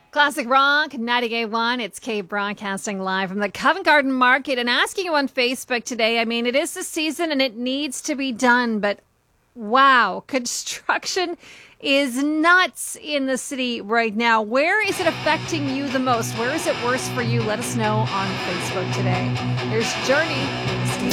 Classic Rock 98.1. It's Kate broadcasting live from the Covent Garden Market and asking you on Facebook today. I mean, it is the season and it needs to be done, but wow, construction is nuts in the city right now. Where is it affecting you the most? Where is it worse for you? Let us know on Facebook today. Here's Journey.